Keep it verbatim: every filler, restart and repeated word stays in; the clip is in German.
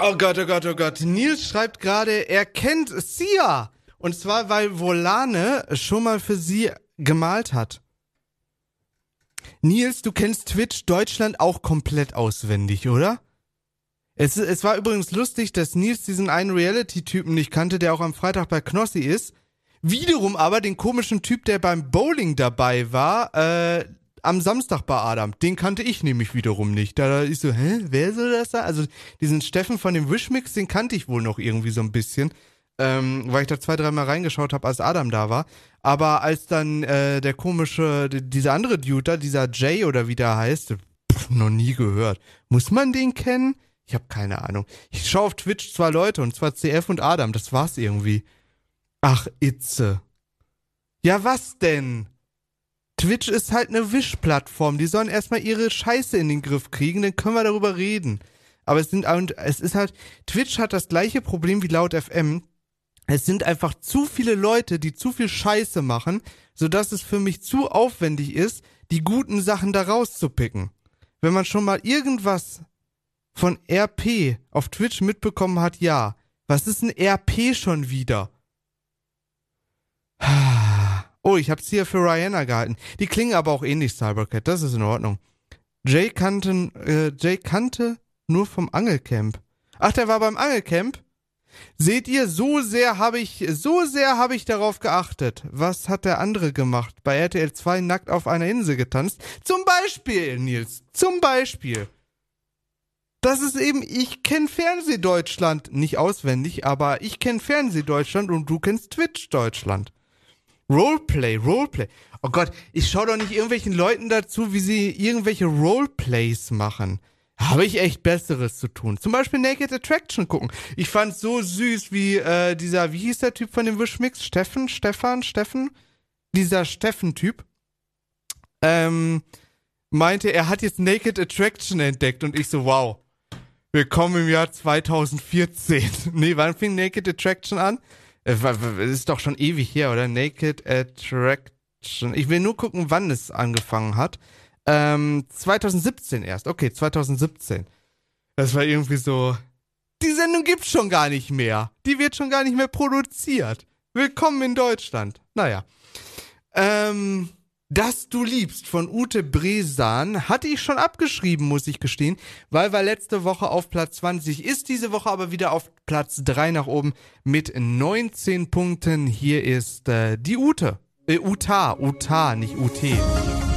Oh Gott, oh Gott, oh Gott. Nils schreibt gerade, er kennt Sia. Und zwar, weil Volane schon mal für sie gemalt hat. Nils, du kennst Twitch Deutschland auch komplett auswendig, oder? Es, es war übrigens lustig, dass Nils diesen einen Reality-Typen nicht kannte, der auch am Freitag bei Knossi ist. Wiederum aber den komischen Typ, der beim Bowling dabei war, äh, am Samstag bei Adam. Den kannte ich nämlich wiederum nicht. Da ist so, hä, wer soll das da? Also diesen Steffen von dem Wishmix, den kannte ich wohl noch irgendwie so ein bisschen, ähm, weil ich da zwei, dreimal reingeschaut habe, als Adam da war. Aber als dann äh, der komische, dieser andere Dude da, dieser Jay oder wie der heißt, pff, noch nie gehört. Muss man den kennen? Ich habe keine Ahnung. Ich schaue auf Twitch zwei Leute, und zwar C F und Adam. Das war's irgendwie. Ach, Itze. Ja, was denn? Twitch ist halt eine Wischplattform. Die sollen erstmal ihre Scheiße in den Griff kriegen, dann können wir darüber reden. Aber es sind, und es ist halt, Twitch hat das gleiche Problem wie Laut F M. Es sind einfach zu viele Leute, die zu viel Scheiße machen, sodass es für mich zu aufwendig ist, die guten Sachen da rauszupicken. Wenn man schon mal irgendwas von R P auf Twitch mitbekommen hat, ja. Was ist ein R P schon wieder? Oh, ich hab's hier für Rihanna gehalten. Die klingen aber auch ähnlich, Cybercat. Das ist in Ordnung. Jay kannte, äh, Jay kannte nur vom Angelcamp. Ach, der war beim Angelcamp? Seht ihr, so sehr habe ich, so sehr habe ich darauf geachtet. Was hat der andere gemacht? Bei R T L zwei nackt auf einer Insel getanzt? Zum Beispiel, Nils. Zum Beispiel. Das ist eben, ich kenne Fernsehdeutschland. Nicht auswendig, aber ich kenne Fernsehdeutschland und du kennst Twitch Deutschland. Roleplay, Roleplay. Oh Gott, ich schaue doch nicht irgendwelchen Leuten dazu, wie sie irgendwelche Roleplays machen. Habe ich echt Besseres zu tun. Zum Beispiel Naked Attraction gucken. Ich fand's so süß, wie äh, dieser, wie hieß der Typ von dem Wishmix? Steffen? Stefan? Steffen? Dieser Steffen-Typ. Ähm, meinte, er hat jetzt Naked Attraction entdeckt und ich so, wow. Willkommen im Jahr zwanzig vierzehn. Nee, wann fing Naked Attraction an? Es ist doch schon ewig her, oder? Naked Attraction. Ich will nur gucken, wann es angefangen hat. Ähm, zwanzig siebzehn erst. Okay, zwanzig siebzehn. Das war irgendwie so, die Sendung gibt's schon gar nicht mehr. Die wird schon gar nicht mehr produziert. Willkommen in Deutschland. Naja. Ähm, Das du liebst von Ute Bresan hatte ich schon abgeschrieben, muss ich gestehen, weil war letzte Woche auf Platz zwanzig, ist diese Woche aber wieder auf Platz drei nach oben mit neunzehn Punkten. Hier ist äh, die Ute. Äh, Uta, Uta, nicht U T.